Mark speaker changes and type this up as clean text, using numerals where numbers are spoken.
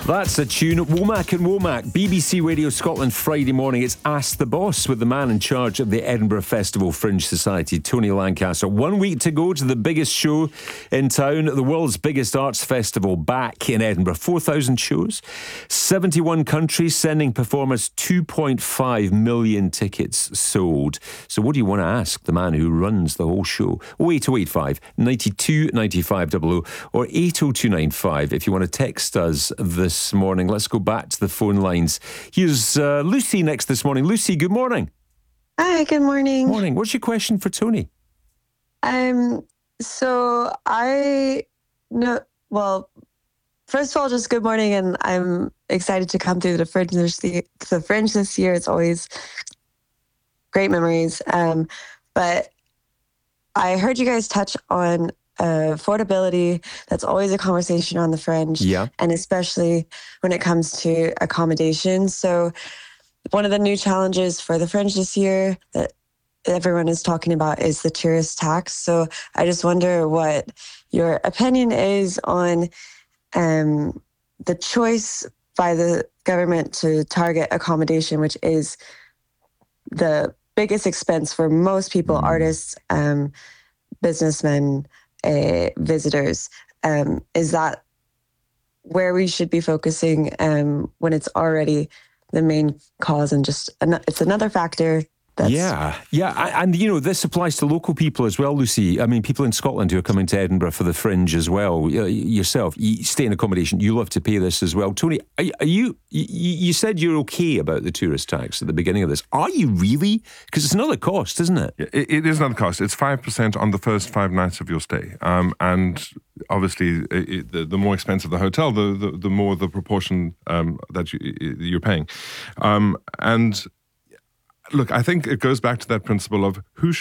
Speaker 1: That's a tune. Womack and Womack, BBC Radio Scotland, Friday morning. It's Ask the Boss with the man in charge of the Edinburgh Festival Fringe Society, Tony Lancaster. 1 week to go to the biggest show in town, the world's biggest arts festival back in Edinburgh. 4,000 shows, 71 countries sending performers, 2.5 million tickets sold. So what do you want to ask the man who runs the whole show? 08085 92 95 00 or 80295 if you want to text us this morning. Let's go back to the phone lines. Here's Lucy next this morning. Lucy, good morning.
Speaker 2: Hi, good morning.
Speaker 1: Morning. What's your question for Tony?
Speaker 2: So I know, well, first of all, just good morning, and I'm excited to come through the Fringe this year. It's always great memories. But I heard you guys touch on affordability. That's always a conversation on the Fringe, and especially when it comes to accommodation. So one of the new challenges for the Fringe this year that everyone is talking about is the tourist tax. So I just wonder what your opinion is on the choice by the government to target accommodation, which is the biggest expense for most people, artists, businessmen, visitors. Is that where we should be focusing when it's already the main cause and just it's another factor?
Speaker 1: And you know, this applies to local people as well, Lucy. I mean, people in Scotland who are coming to Edinburgh for the Fringe as well. Yourself, you stay in accommodation, you'll have to pay this as well. Tony, are you said you're okay about the tourist tax at the beginning of this. Are you really? Because it's another cost, isn't it?
Speaker 3: It is another cost. It's 5% on the first 5 nights of your stay. And obviously, the more expensive the hotel, the more the proportion that you're paying. And look, I think it goes back to that principle of who